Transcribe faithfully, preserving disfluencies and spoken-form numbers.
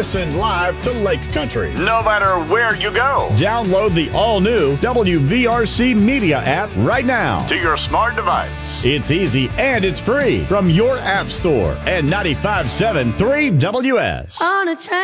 listen live to Lake Country. No matter where you go. Download the all-new W V R C Media app right now to your smart device. It's easy and it's free from your app store and ninety-five point seven three W S. On a train.